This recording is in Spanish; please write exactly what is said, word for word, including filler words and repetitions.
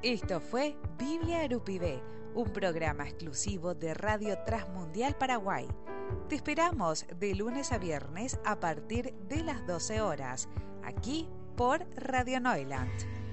Esto fue Biblia Arupibé, un programa exclusivo de Radio Transmundial Paraguay. Te esperamos de lunes a viernes a partir de las doce horas, aquí por Radio Neuland.